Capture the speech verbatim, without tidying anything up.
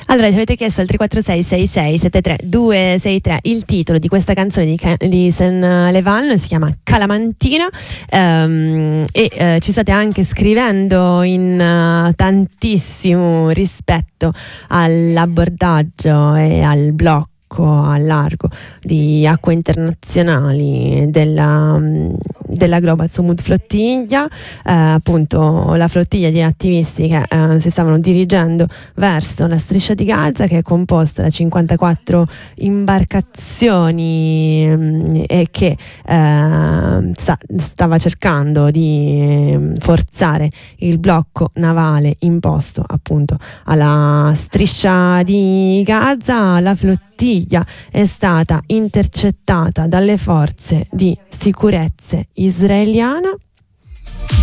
Allora, ci avete chiesto al tre quattro sei sei sei sette tre due sei tre il titolo di questa canzone di, di Saint Levan, si chiama Calamantina, um, e uh, ci state anche scrivendo in uh, tantissimo rispetto all'abbordaggio e al blocco a largo di acque internazionali della, della Global Summit Flottiglia, eh, appunto la flottiglia di attivisti che eh, si stavano dirigendo verso la striscia di Gaza, che è composta da cinquantaquattro imbarcazioni mh, e che eh, sta, stava cercando di forzare il blocco navale imposto appunto alla striscia di Gaza. La flottiglia è stata intercettata dalle forze di sicurezza israeliana